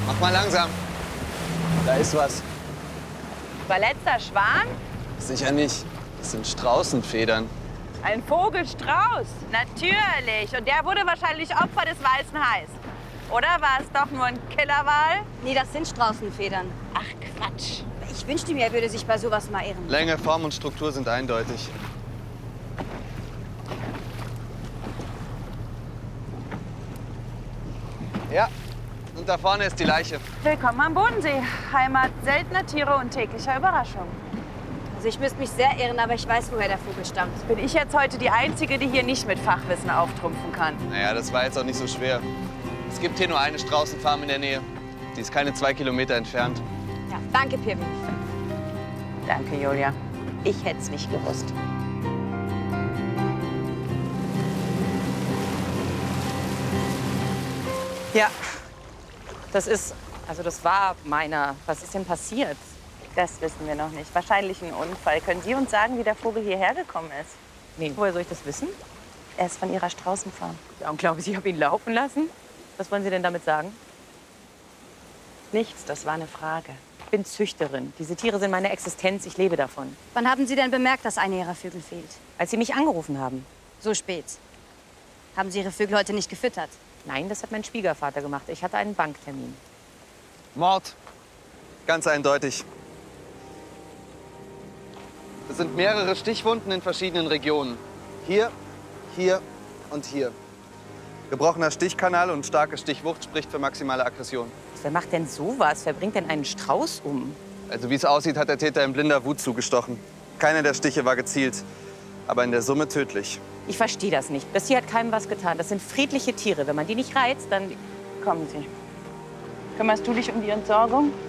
Mach mal langsam. Da ist was. Verletzter Schwan? Sicher nicht. Das sind Straußenfedern. Ein Vogelstrauß, natürlich. Und der wurde wahrscheinlich Opfer des weißen Hais. Oder war es doch nur ein Killerwal? Nee, das sind Straußenfedern. Ach, Quatsch. Ich wünschte mir, er würde sich bei sowas mal ehren. Länge, Form und Struktur sind eindeutig. Ja, und da vorne ist die Leiche. Willkommen am Bodensee. Heimat seltener Tiere und täglicher Überraschungen. Also ich müsste mich sehr ehren, aber ich weiß, woher der Vogel stammt. Bin ich jetzt heute die Einzige, die hier nicht mit Fachwissen auftrumpfen kann? Naja, das war jetzt auch nicht so schwer. Es gibt hier nur eine Straußenfarm in der Nähe. Die ist keine 2 Kilometer entfernt. Ja, danke, Pirmin. Danke, Julia. Ich hätte es nicht gewusst. Ja, das war meiner. Was ist denn passiert? Das wissen wir noch nicht. Wahrscheinlich ein Unfall. Können Sie uns sagen, wie der Vogel hierher gekommen ist? Nee, woher soll ich das wissen? Er ist von Ihrer Straußenfarm. Ja, und glauben Sie, ich habe ihn laufen lassen? Was wollen Sie denn damit sagen? Nichts, das war eine Frage. Ich bin Züchterin. Diese Tiere sind meine Existenz. Ich lebe davon. Wann haben Sie denn bemerkt, dass einer Ihrer Vögel fehlt? Als Sie mich angerufen haben. So spät. Haben Sie Ihre Vögel heute nicht gefüttert? Nein, das hat mein Schwiegervater gemacht. Ich hatte einen Banktermin. Mord. Ganz eindeutig. Es sind mehrere Stichwunden in verschiedenen Regionen. Hier, hier und hier. Gebrochener Stichkanal und starke Stichwucht spricht für maximale Aggression. Wer macht denn sowas? Wer bringt denn einen Strauß um? Also wie es aussieht, hat der Täter in blinder Wut zugestochen. Keiner der Stiche war gezielt, aber in der Summe tödlich. Ich verstehe das nicht. Das Tier hat keinem was getan. Das sind friedliche Tiere. Wenn man die nicht reizt, dann... Kommen Sie. Kümmerst du dich um die Entsorgung?